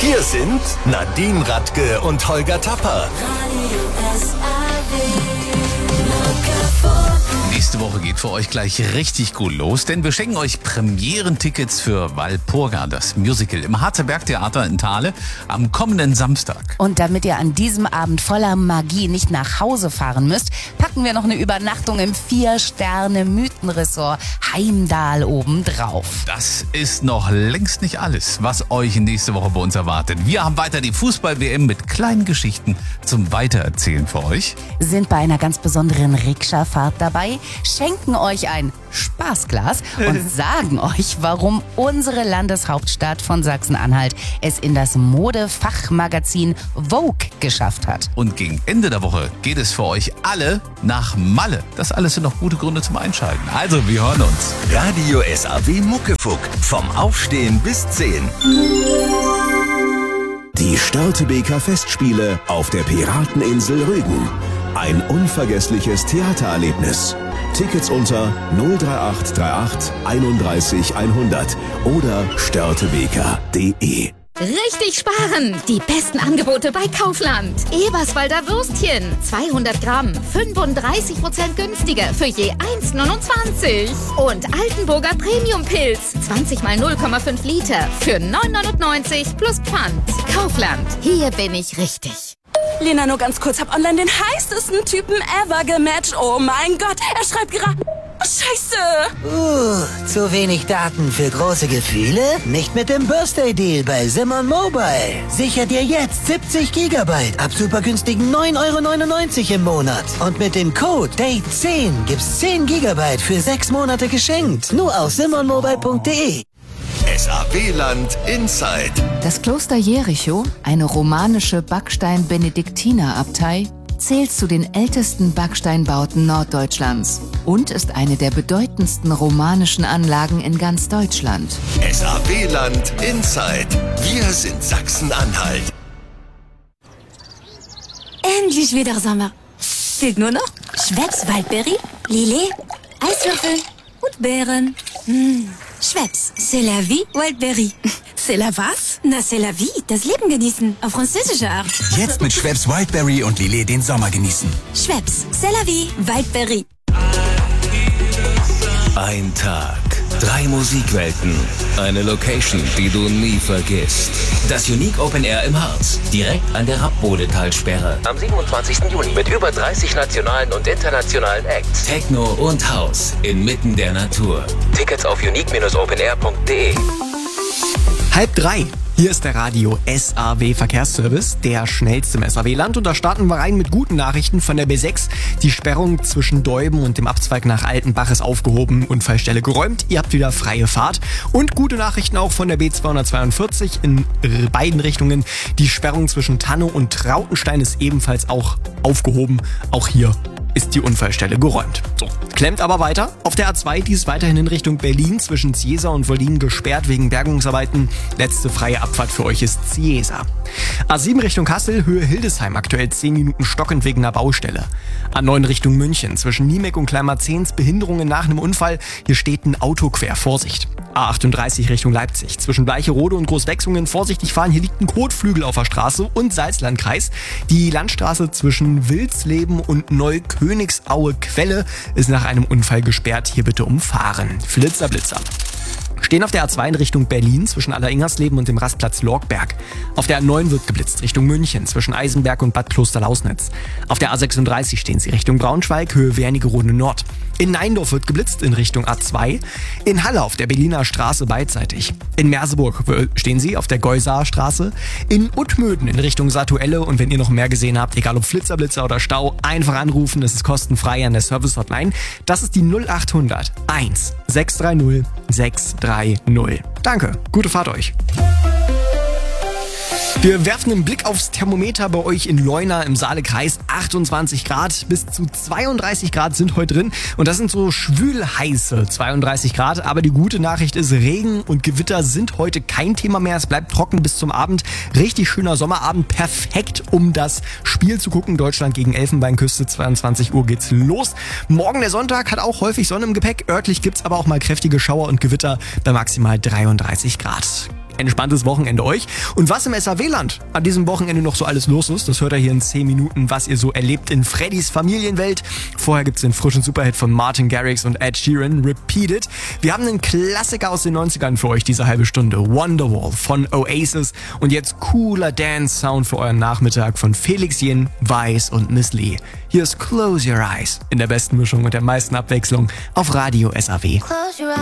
Hier sind Nadine Radke und Holger Tapper. Nächste Woche geht für euch gleich richtig gut los, denn wir schenken euch Premierentickets für Walpurga, das Musical im Harzer Bergtheater in Thale am kommenden Samstag. Und damit ihr an diesem Abend voller Magie nicht nach Hause fahren müsst, packen wir noch eine Übernachtung im 4-Sterne-Mythenresort Heimdal obendrauf. Das ist noch längst nicht alles, was euch nächste Woche bei uns erwartet. Wir haben weiter die Fußball-WM mit kleinen Geschichten zum Weitererzählen für euch. Sind bei einer ganz besonderen Rikscha-Fahrt dabei, schenken euch ein Spaßglas und sagen euch, warum unsere Landeshauptstadt von Sachsen-Anhalt es in das Modefachmagazin Vogue geschafft hat. Und gegen Ende der Woche geht es für euch alle nach Malle. Das alles sind noch gute Gründe zum Einschalten. Also, wir hören uns. Radio SAW Muckefuck. Vom Aufstehen bis 10. Die Störtebeker Festspiele auf der Pirateninsel Rügen. Ein unvergessliches Theatererlebnis. Tickets unter 03838 31 100 oder störtebeker.de. Richtig sparen! Die besten Angebote bei Kaufland. Eberswalder Würstchen, 200 Gramm, 35% günstiger für je 1,29. Und Altenburger Premium-Pilz, 20 mal 0,5 Liter für 9,99 plus Pfand. Kaufland, hier bin ich richtig. Lena, nur ganz kurz, hab online den heißesten Typen ever gematcht. Oh mein Gott, er schreibt gerade... Oh, Scheiße! Zu wenig Daten für große Gefühle? Nicht mit dem Birthday-Deal bei Simon Mobile. Sicher dir jetzt 70 GB ab super günstigen 9,99 € im Monat. Und mit dem Code DATE10 gibt's 10 GB für 6 Monate geschenkt. Nur auf simonmobile.de. SAW-Land Inside. Das Kloster Jericho, eine romanische Backstein-Benediktinerabtei, zählt zu den ältesten Backsteinbauten Norddeutschlands und ist eine der bedeutendsten romanischen Anlagen in ganz Deutschland. SAW-Land Inside. Wir sind Sachsen-Anhalt. Endlich wieder Sommer. Fehlt nur noch Schweppes Waldberry, Lillet, Eiswürfel und Beeren. Schweppes, c'est la vie, Wildberry. C'est la was? Na, c'est la vie, das Leben genießen, auf französische Art. Jetzt mit Schweppes Wildberry und Lillet den Sommer genießen. Schweppes, c'est la vie, Wildberry. Ein Tag, 3 Musikwelten, eine Location, die du nie vergisst. Das Unique Open Air im Harz, direkt an der Rappbodetalsperre. Am 27. Juni mit über 30 nationalen und internationalen Acts. Techno und House inmitten der Natur. Tickets auf unique-openair.de. 2:30. Hier ist der Radio SAW Verkehrsservice, der schnellste im SAW-Land. Und da starten wir rein mit guten Nachrichten von der B6. Die Sperrung zwischen Deuben und dem Abzweig nach Altenbach ist aufgehoben, Unfallstelle geräumt. Ihr habt wieder freie Fahrt. Und gute Nachrichten auch von der B242 in beiden Richtungen. Die Sperrung zwischen Tannow und Trautenstein ist ebenfalls auch aufgehoben. Auch hier ist die Unfallstelle geräumt. So, klemmt aber weiter. Auf der A2, die ist weiterhin in Richtung Berlin zwischen Ziesa und Wollin gesperrt wegen Bergungsarbeiten. Letzte freie Abfahrt für euch ist Ziesa. A7 Richtung Kassel, Höhe Hildesheim, aktuell 10 Minuten stockend wegen einer Baustelle. A9 Richtung München, zwischen Niemek und Kleinmarzehns Behinderungen nach einem Unfall. Hier steht ein Auto quer, Vorsicht. A38 Richtung Leipzig, zwischen Bleicherode und Großwechsungen vorsichtig fahren. Hier liegt ein Kotflügel auf der Straße und Salzlandkreis. Die Landstraße zwischen Wilsleben und Neukönigsauer Quelle ist nach einem Unfall gesperrt. Hier bitte umfahren. Flitzer, Blitzer. Stehen auf der A2 in Richtung Berlin zwischen Alleringhersleben und dem Rastplatz Lorgberg. Auf der A9 wird geblitzt Richtung München zwischen Eisenberg und Bad Klosterlausnitz. Auf der A36 stehen sie Richtung Braunschweig, Höhe Wernigerode Nord. In Neindorf wird geblitzt in Richtung A2. In Halle auf der Berliner Straße beidseitig. In Merseburg stehen sie auf der Geusaer Straße. In Uttmöden in Richtung Satuelle. Und wenn ihr noch mehr gesehen habt, egal ob Flitzer, Blitzer oder Stau, einfach anrufen. Das ist kostenfrei an der Service-Hotline. Das ist die 0800 1 630 630. Danke, gute Fahrt euch. Wir werfen einen Blick aufs Thermometer bei euch in Leuna im Saalekreis. 28 Grad bis zu 32 Grad sind heute drin. Und das sind so schwülheiße 32 Grad. Aber die gute Nachricht ist, Regen und Gewitter sind heute kein Thema mehr. Es bleibt trocken bis zum Abend. Richtig schöner Sommerabend. Perfekt, um das Spiel zu gucken. Deutschland gegen Elfenbeinküste. 22 Uhr geht's los. Morgen der Sonntag hat auch häufig Sonne im Gepäck. Örtlich gibt's aber auch mal kräftige Schauer und Gewitter bei maximal 33 Grad. entspanntes Wochenende euch. Und was im SAW-Land an diesem Wochenende noch so alles los ist, das hört ihr hier in 10 Minuten, was ihr so erlebt in Freddys Familienwelt. Vorher gibt's den frischen Superhit von Martin Garrix und Ed Sheeran, Repeat It. Wir haben einen Klassiker aus den 90ern für euch diese halbe Stunde, Wonderwall von Oasis. Und jetzt cooler Dance-Sound für euren Nachmittag von Felix Jen, Weiss und Miss Lee. Hier ist Close Your Eyes in der besten Mischung und der meisten Abwechslung auf Radio SAW.